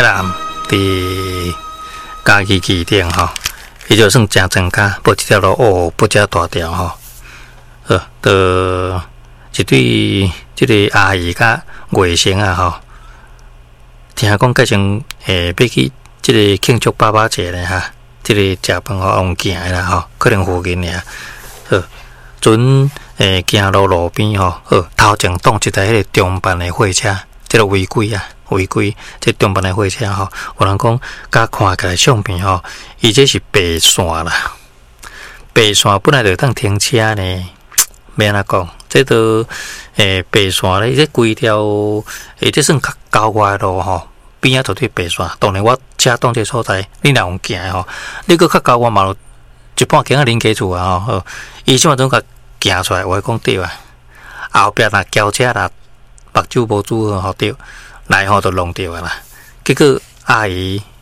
站伫嘉义机场吼，伊就算真增加，无一条路哦，不遮大条吼。一对即个阿姨甲外甥啊吼，听讲改成要去即个庆祝爸爸节咧哈，即个食饭吼用行诶啦吼，可能附近尔。准行路边吼，头前挡一台迄个中办诶货车，即个违规啊，违规！即中办诶货车吼，有人讲，甲看起来相片吼，伊这是白线啦，白线本来就当停车呢，免安怎讲，这都白线咧，这规条这算郊外路吼，边仔就对白线。当然我车挡这所在，你若用行吼，你搁较郊外嘛，一半行啊邻居厝啊吼，伊即马总甲行出来，我讲对啊。后壁若轿车啦，目睭无拄好吼对，来吼就弄着啊啦。结果阿姨